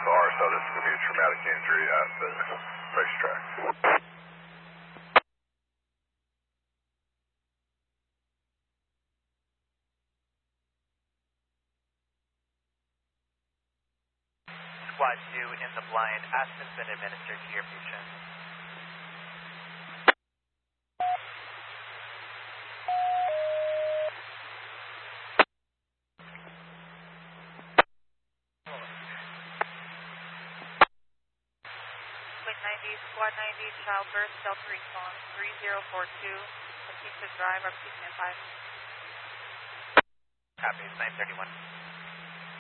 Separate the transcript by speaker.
Speaker 1: SR, so this is going to be a traumatic injury at the racetrack.
Speaker 2: Squad 2 in the blind. Aspirin's been administered to your patient.
Speaker 3: Squad 90, childbirth, Delta response 3042, Batista Drive, repeat 5.
Speaker 2: Copy, 931.